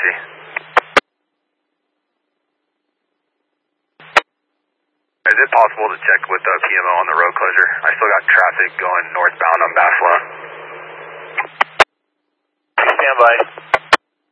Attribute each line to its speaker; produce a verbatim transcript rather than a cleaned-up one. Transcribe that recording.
Speaker 1: see. Is it possible to check with the P M O on the road closure? I still got traffic going northbound on Bass Law.
Speaker 2: Stand by.